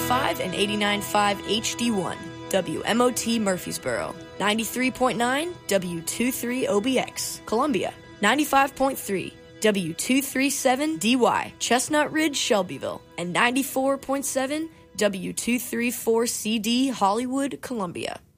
89.5 and 89.5 HD1, WMOT Murfreesboro. 93.9 W23OBX, Columbia. 95.3 W237DY, Chestnut Ridge, Shelbyville. And 94.7 W234CD, Hollywood, Columbia.